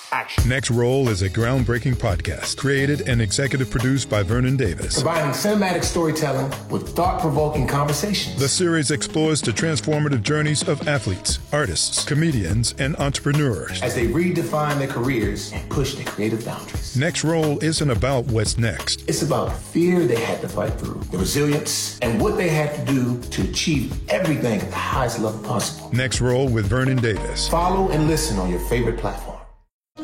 action. Next Roll is a groundbreaking podcast created and executive produced by Vernon Davis. Combining cinematic storytelling with thought-provoking conversations. The series explores the transformative journeys of athletes, artists, comedians, and entrepreneurs as they redefine their careers and push their creative boundaries. Next Roll isn't about what's next. It's about fear they had to fight through, the resilience, and what they had to do to achieve everything at the highest level possible. Next Roll with Vernon Davis. Follow and listen on your favorite platform.